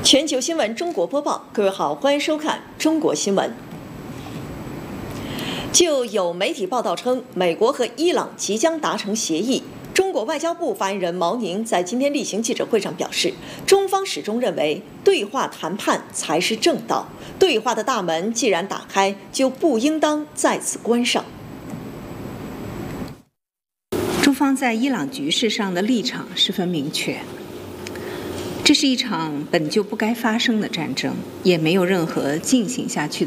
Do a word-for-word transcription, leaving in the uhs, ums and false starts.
全球新闻中国播报，各位好，欢迎收看中国新闻。就有媒体报道称，美国和伊朗即将达成协议。中国外交部发言人毛宁在今天例行记者会上表示，中方始终认为对话谈判才是正道，对话的大门既然打开，就不应当再次关上。 中方在伊朗局势上的立场十分明确。这是一场本就不该发生的战争，也没有任何进行下去的